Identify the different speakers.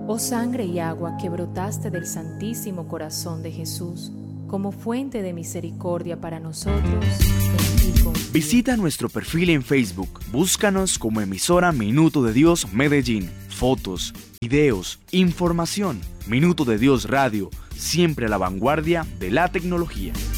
Speaker 1: Oh sangre y agua que brotaste del Santísimo Corazón de Jesús, como fuente de misericordia para nosotros, en ti confío.
Speaker 2: Visita nuestro perfil en Facebook, búscanos como emisora Minuto de Dios Medellín. Fotos, videos, información. Minuto de Dios Radio, siempre a la vanguardia de la tecnología.